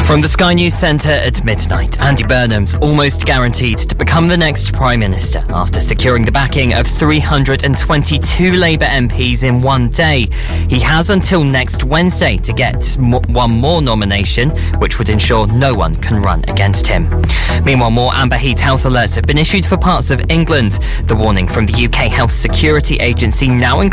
From the Sky News Centre at midnight, Andy Burnham's almost guaranteed to become the next Prime Minister after securing the backing of 322 Labour MPs in one day. He has until next Wednesday to get one more nomination, which would ensure no one can run against him. Meanwhile, more amber heat health alerts have been issued for parts of England. The warning from the UK Health Security Agency now includes